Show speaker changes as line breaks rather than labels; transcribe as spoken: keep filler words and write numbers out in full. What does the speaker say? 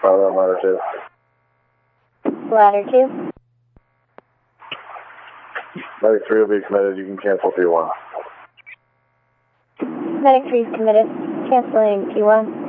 Father on ladder two.
Ladder two.
Medic three will be committed. You can cancel T one.
Medic three is committed. Canceling T one.